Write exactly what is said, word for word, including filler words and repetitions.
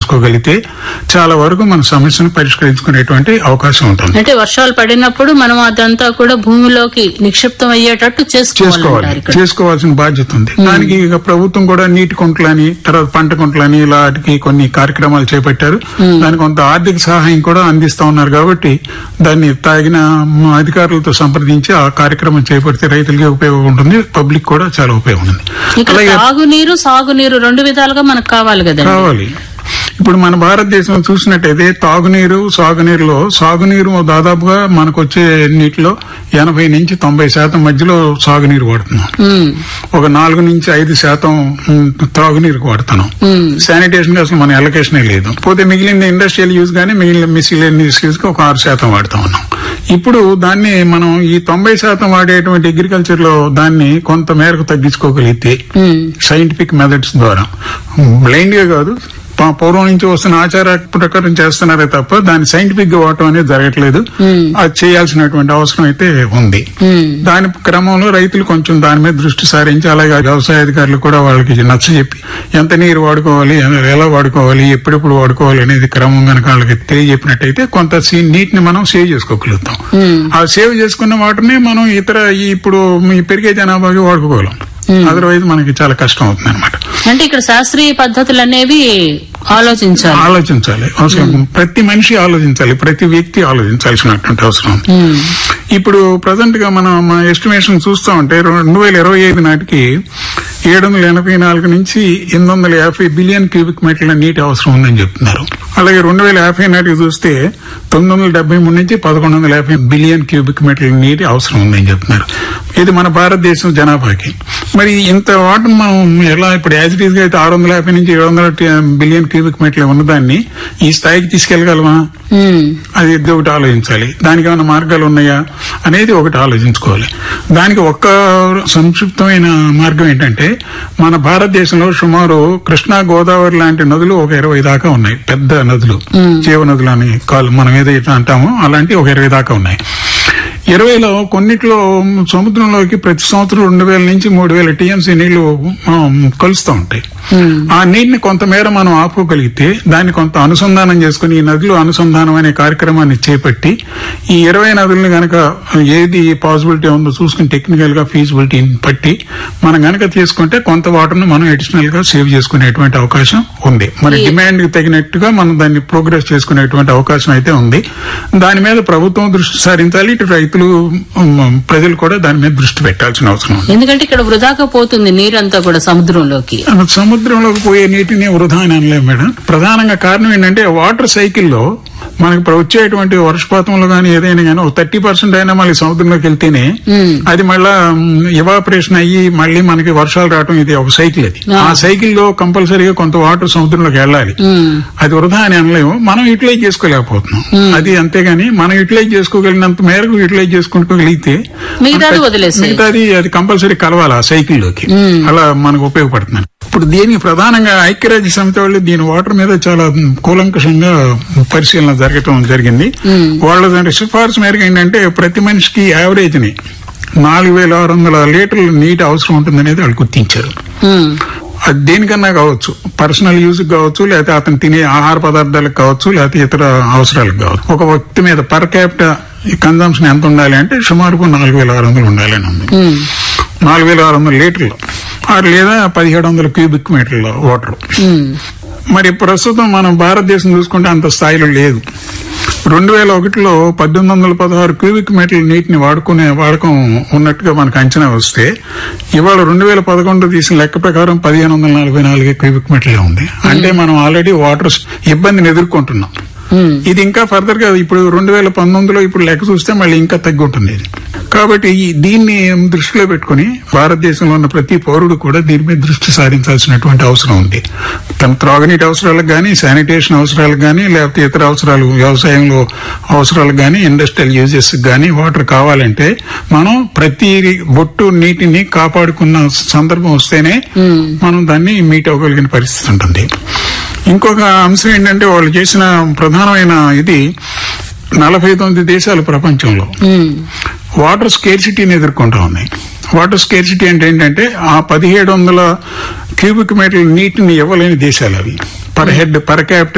చేసుకోగలిగితే చాలా వరకు మన సమస్యను పరిష్కరించుకునేటువంటి అవకాశం ఉంటుంది. అంటే వర్షాలు పడినప్పుడు మనం అదంతా కూడా భూమిలోకి నిక్షిప్తం అయ్యేటట్టు చేసుకోవాలి చేసుకోవాల్సిన బాధ్యత ఉంది. దానికి ఇక ప్రభుత్వం కూడా నీటి కుంటలని, తర్వాత పంట కుంటలని ఇలాంటి కొన్ని కార్యక్రమాలు చేపట్టారు. దానికి కొంత ఆర్థిక సహాయం కూడా అందిస్తా ఉన్నారు. కాబట్టి దాన్ని తగిన అధికారులతో సంప్రదించి ఆ కార్యక్రమం చేపడితే రైతులకి ఉపయోగం ఉంటుంది, పబ్లిక్ కూడా చాలా ఉపయోగం ఉంది. అలాగే తాగునీరు సాగునీరు రెండు విధాలుగా మనకు కావాలి కదా. కావాలి. ఇప్పుడు మన భారతదేశం చూసినట్టయితే తాగునీరు సాగునీరులో సాగునీరు దాదాపుగా మనకు వచ్చే నీటిలో ఎనభై నుంచి తొంభై శాతం మధ్యలో సాగునీరు వాడుతున్నాం. ఒక నాలుగు నుంచి ఐదు శాతం తాగునీరు వాడుతున్నాం. శానిటేషన్ కి అసలు మన ఎలకేషనే లేదు. పోతే మిగిలిన ఇండస్ట్రియల్ యూజ్ గానీ మిగిలిన మిసిలేనియస్ యూజ్ కి ఒక ఆరు శాతం వాడుతా ఉన్నాం. ఇప్పుడు దాన్ని మనం ఈ తొంభై శాతం వాడేటువంటి అగ్రికల్చర్ లో దాన్ని కొంత మేరకు తగ్గించుకోగలిగితే సైంటిఫిక్ మెథడ్స్ ద్వారా, బ్లైండ్ గా కాదు, పూర్వం నుంచి వస్తున్న ఆచార ప్రకారం చేస్తున్నారే తప్ప దాన్ని సైంటిఫిక్ గా వాడటం అనేది జరగట్లేదు. అది చేయాల్సినటువంటి అవసరం అయితే ఉంది. దాని క్రమంలో రైతులు కొంచెం దాని మీద దృష్టి సారించి, అలాగే వ్యవసాయ అధికారులు కూడా వాళ్ళకి నచ్చ చెప్పి ఎంత నీరు వాడుకోవాలి, ఎలా వాడుకోవాలి, ఎప్పుడెప్పుడు వాడుకోవాలి అనేది క్రమం కనుక వాళ్ళకి తెలియజెప్పినట్టయితే కొంత నీటిని మనం సేవ్ చేసుకోగలుగుతాం. ఆ సేవ్ చేసుకున్న వాటిని మనం ఇతర ఇప్పుడు పెరిగే జనాభాకి వాడుకోగలం. అదర్వైజ్ మనకి చాలా కష్టం అవుతుంది అనమాట. అంటే ఇక్కడ శాస్త్రీయ పద్ధతులు అనేవి ఆలోచించాలి ఆలోచించాలి అవసరం. ప్రతి మనిషి ఆలోచించాలి, ప్రతి వ్యక్తి ఆలోచించాల్సినటువంటి అవసరం. ఇప్పుడు ప్రజెంట్ గా మనం మన ఎస్టిమేషన్ చూస్తా ఉంటే రెండు వేల ఇరవై ఐదు నాటికి ఏడు వందల ఎనభై నాలుగు నుంచి ఎనిమిది వందల యాభై బిలియన్ క్యూబిక్ మీటర్ల నీటి అవసరం ఉందని చెప్తున్నారు. అలాగే రెండు వేల యాభై నాటికి చూస్తే తొమ్మిది వందల డెబ్బై మూడు నుంచి పదకొండు వందల యాభై బిలియన్ క్యూబిక్ మీటర్ల నీటి అవసరం ఉందని చెప్తున్నారు. ఇది మన భారతదేశం జనాభాకి. మరి ఇంత వాటర్ మనం ఎలా ఇప్పుడు యాజ్ ఇట్ ఈస్ గా అయితే ఆరు వందల యాభై నుంచి ఏడు వందల బిలియన్ క్యూబిక్ మీటర్లు ఉన్నదాన్ని ఈ స్థాయికి తీసుకెళ్లగలమా? అది ఒకటి ఆలోచించాలి. దానికి ఏమైనా మార్గాలు ఉన్నాయా అనేది ఒకటి ఆలోచించుకోవాలి. దానికి ఒక్క సంక్షిప్తమైన మార్గం ఏంటంటే, మన భారతదేశంలో సుమారు కృష్ణా గోదావరి లాంటి నదులు ఒక ఇరవై దాకా ఉన్నాయి. పెద్ద నదులు, జీవ నదులు అని కాలు మనం ఏదైతే అంటామో అలాంటి ఒక ఇరవై దాకా ఉన్నాయి. ఇరవైలో కొన్నిట్లో సముద్రంలోకి ప్రతి సంవత్సరం రెండు వేల నుంచి మూడు వేల టీఎంసీ నీళ్లు కలుస్తూ ఉంటాయి. ఆ నీటిని కొంతమేర మనం ఆపుకోగలిగితే దాన్ని కొంత అనుసంధానం చేసుకుని ఈ నదులు అనుసంధానం అనే కార్యక్రమాన్ని చేపట్టి ఈ ఇరవై నదులను గనక ఏది పాసిబిలిటీ ఉందో చూసుకుని టెక్నికల్ గా ఫీజిబిలిటీని బట్టి మనం గనక తీసుకుంటే కొంత వాటర్ ను మనం అడిషనల్ గా సేవ్ చేసుకునేటువంటి అవకాశం ఉంది. మరి డిమాండ్ కి తగినట్టుగా మనం దాన్ని ప్రోగ్రెస్ చేసుకునేటువంటి అవకాశం అయితే ఉంది. దాని మీద ప్రభుత్వం దృష్టి సారించాలి, ఇటు రైతులు ప్రజలు కూడా దాని మీద దృష్టి పెట్టాల్సిన అవసరం ఉంది. ఎందుకంటే ఇక్కడ వృధాగా పోతుంది నీరంతా కూడా సముద్రంలోకి. సముద్రంలోకి పోయే నీటిని వృధా అని అనలేము మేడం. ప్రధానంగా కారణం ఏంటంటే వాటర్ సైకిల్లో మనకి వచ్చేటువంటి వర్షపాతంలో గానీ ఏదైనా గానీ ఒక థర్టీ పర్సెంట్ అయినా మళ్ళీ సముద్రంలోకి వెళ్తేనే అది మళ్ళా ఎవాపరేషన్ అయ్యి మళ్ళీ మనకి వర్షాలు రావడం, ఇది ఒక సైకిల్. అది ఆ సైకిల్ లో కంపల్సరీగా కొంత వాటర్ సముద్రంలోకి వెళ్ళాలి. అది వృధా అని అనలేము, మనం యూటిలైజ్ చేసుకోలేకపోతున్నాం. అది అంతేగాని మనం యూటిలైజ్ చేసుకోగలిగినంత మేరకు యూటిలైజ్ చేసుకోగలిగితే మిగతాది అది కంపల్సరీ కలవాలి ఆ సైకిల్లోకి. అలా మనకు ఉపయోగపడుతుంది. ఇప్పుడు దీనికి ప్రధానంగా ఐక్యరాజ్య సమితి వాళ్ళు దీని వాటర్ మీద చాలా కూలంకషంగా పరిశీలన జరగటం జరిగింది. వాళ్ళ సిఫార్సు మేరకు ఏంటంటే ప్రతి మనిషికి యావరేజ్ ని నాలుగు వేల ఆరు వందల లీటర్ల నీటి అవసరం ఉంటుందనేది వాళ్ళు గుర్తించారు. అది దేనికన్నా కావచ్చు, పర్సనల్ యూజ్ కావచ్చు, లేకపోతే అతను తినే ఆహార పదార్థాలకు కావచ్చు, లేకపోతే ఇతర అవసరాలకు కావచ్చు. ఒక వ్యక్తి మీద పర్ క్యాపిటల్ కన్జంప్షన్ ఎంత ఉండాలి అంటే సుమారుకు నాలుగు వేల ఆరు వందలు ఉండాలి అని ఉంది. నాలుగు వేల ఆరు వందల లీటర్లు ఆరు లేదా పదిహేడు వందల క్యూబిక్ మీటర్ల వాటర్. మరి ప్రస్తుతం మనం భారతదేశం చూసుకుంటే అంత స్థాయిలో లేదు. రెండు వేల ఒకటిలో పద్దెనిమిది వందల పదహారు క్యూబిక్ మీటర్ల నీటిని వాడుకునే వాడకం ఉన్నట్టుగా మనకు అంచనా వస్తే ఇవాళ రెండు వేల పదకొండు తీసిన లెక్క ప్రకారం పదిహేను వందల నలభై నాలుగు క్యూబిక్ మీటర్లే ఉంది. అంటే మనం ఆల్రెడీ వాటర్ ఇబ్బందిని ఎదుర్కొంటున్నాం. ఇది ఇంకా ఫర్దర్ గా ఇప్పుడు రెండు వేల పంతొమ్మిదిలో ఇప్పుడు లెక్క చూస్తే మళ్ళీ ఇంకా తగ్గి ఉంటుంది. కాబట్టి దీన్ని దృష్టిలో పెట్టుకుని భారతదేశంలో ఉన్న ప్రతి పౌరుడు కూడా దీని మీద దృష్టి సారించాల్సినటువంటి అవసరం ఉంది. తన త్రాగునీటి అవసరాలకు గానీ, శానిటేషన్ అవసరాలకు గానీ, లేకపోతే ఇతర అవసరాలు వ్యవసాయంలో అవసరాలకు గానీ, ఇండస్ట్రియల్ యూజెస్ గానీ వాటర్ కావాలంటే మనం ప్రతి బొట్టు నీటిని కాపాడుకున్న సందర్భం వస్తేనే మనం దాన్ని మీట్ అవ్వగలిగిన పరిస్థితి ఉంటుంది. ఇంకొక అంశం ఏంటంటే వాళ్ళు చేసిన ప్రధానమైన ఇది నలభై తొమ్మిది దేశాలు ప్రపంచంలో వాటర్ స్కేర్సిటీని ఎదుర్కొంటా ఉన్నాయి. వాటర్ స్కేర్సిటీ అంటే ఏంటంటే ఆ పదిహేడు వందల క్యూబిక్ మీటర్ల నీటిని ఇవ్వలేని దేశాలు అవి. Per head per capital